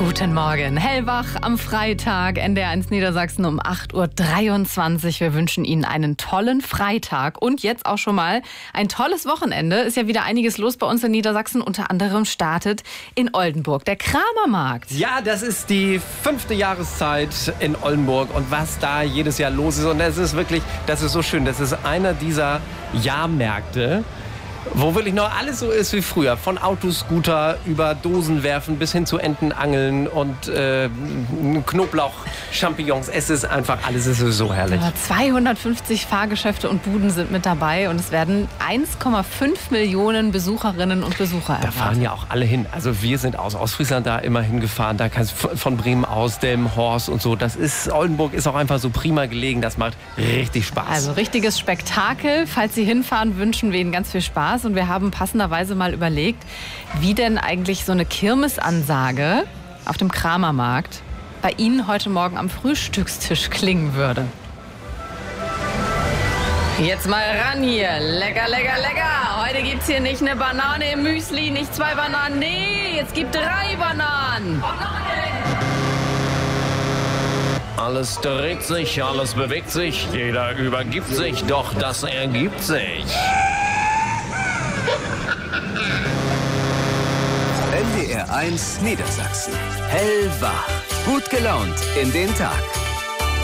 Guten Morgen. Hellwach am Freitag, NDR1 Niedersachsen um 8.23 Uhr. Wir wünschen Ihnen einen tollen Freitag und jetzt auch schon mal ein tolles Wochenende. Ist ja wieder einiges los bei uns in Niedersachsen. Unter anderem startet in Oldenburg der Kramermarkt. Ja, das ist die 5. Jahreszeit in Oldenburg und was da jedes Jahr los ist. Und das ist wirklich, das ist so schön. Das ist einer dieser Jahrmärkte, wo wirklich noch alles so ist wie früher. Von Autoscooter über Dosenwerfen bis hin zu Entenangeln und Knoblauch, Champignons. Es ist einfach, alles ist so herrlich. 250 Fahrgeschäfte und Buden sind mit dabei und es werden 1,5 Millionen Besucherinnen und Besucher erwartet. Da fahren ja auch alle hin. Also wir sind aus Ostfriesland da immer hingefahren. Da kannst du von Bremen aus, Delmenhorst und so. Oldenburg ist auch einfach so prima gelegen. Das macht richtig Spaß. Also richtiges Spektakel. Falls Sie hinfahren, wünschen wir Ihnen ganz viel Spaß. Und wir haben passenderweise mal überlegt, wie denn eigentlich so eine Kirmesansage auf dem Kramermarkt bei Ihnen heute Morgen am Frühstückstisch klingen würde. Jetzt mal ran hier. Lecker, lecker, lecker. Heute gibt's hier nicht eine Banane im Müsli, nicht 2 Bananen. Nee, es gibt 3 Bananen. Alles dreht sich, alles bewegt sich, jeder übergibt sich, doch das ergibt sich. NDR1 Niedersachsen. Hellwach. Gut gelaunt in den Tag.